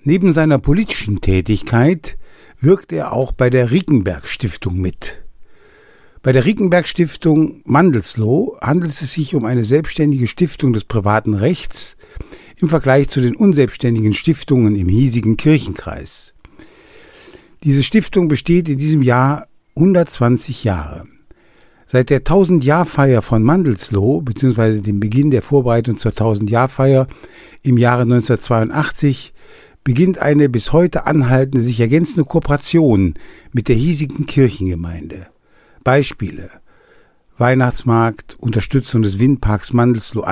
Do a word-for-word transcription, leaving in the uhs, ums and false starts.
Neben seiner politischen Tätigkeit wirkt er auch bei der Rickenberg-Stiftung mit. Bei der Rickenberg-Stiftung Mandelsloh handelt es sich um eine selbstständige Stiftung des privaten Rechts im Vergleich zu den unselbstständigen Stiftungen im hiesigen Kirchenkreis. Diese Stiftung besteht in diesem Jahr hundertzwanzig Jahre. Seit der tausend-Jahr-Feier von Mandelsloh bzw. dem Beginn der Vorbereitung zur tausend-Jahr-Feier im Jahre neunzehnhundertzweiundachtzig beginnt eine bis heute anhaltende, sich ergänzende Kooperation mit der hiesigen Kirchengemeinde. Beispiele: Weihnachtsmarkt, Unterstützung des Windparks Mandelsloh